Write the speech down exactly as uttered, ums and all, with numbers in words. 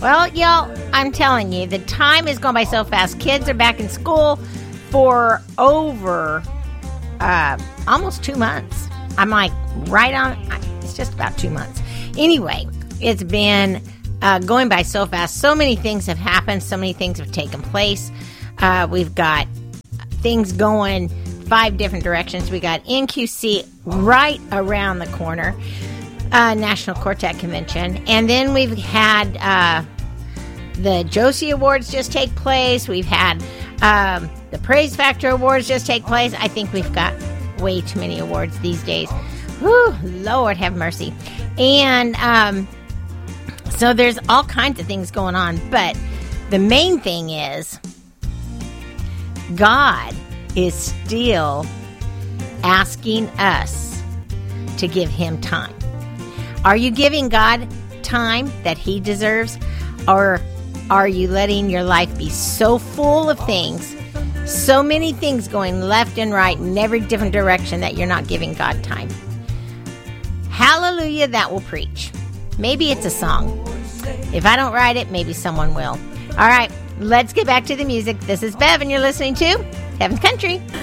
Well, y'all, I'm telling you, the time is going by so fast. Kids are back in school for over uh, almost two months. I'm like right on, it's just about two months. Anyway, it's been uh, going by so fast. So many things have happened. So many things have taken place. Uh, we've got things going five different directions. We got N Q C right around the corner, uh, National Quartet Convention. And then we've had uh, the Josie Awards just take place. We've had um, the Praise Factor Awards just take place. I think we've got way too many awards these days. Whew, Lord have mercy. And um, so there's all kinds of things going on. But the main thing is God is still asking us to give him time. Are you giving God time that he deserves? Or are you letting your life be so full of things, so many things going left and right in every different direction that you're not giving God time? Hallelujah, that will preach. Maybe it's a song. If I don't write it, maybe someone will. All right, let's get back to the music. This is Bev, and you're listening to Heaven's Country.